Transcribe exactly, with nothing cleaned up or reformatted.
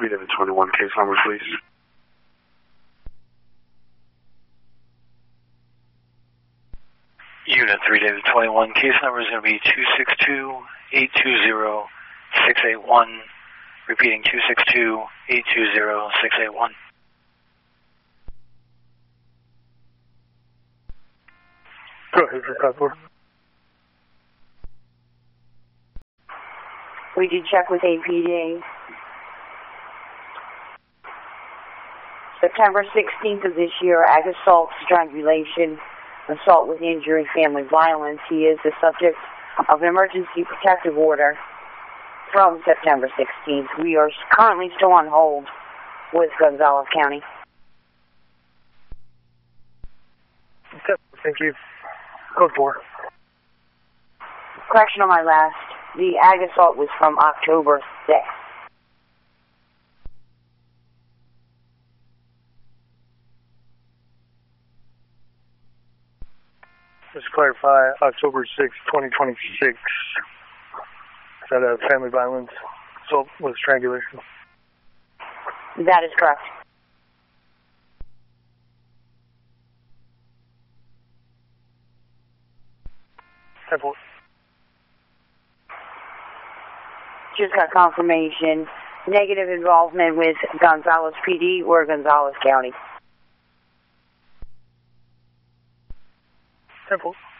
three David twenty-one, case numbers, please. Unit three David twenty-one, case number is going to be two six two, eight two zero, six eight one. Repeating two six two, eight two zero, six eight one. Go ahead for code four. We did check with A P D. September sixteenth of this year, ag assault, strangulation, assault with injury, family violence. He is the subject of an emergency protective order from September sixteenth. We are currently still on hold with Gonzales County. Okay, thank you. Code four. Correction on my last. The ag assault was from October sixth. Just clarify, October sixth, twenty twenty-six. Is that a family violence assault with strangulation? That is correct. Temple. Just got confirmation. Negative involvement with Gonzales P D or Gonzales County. Temple.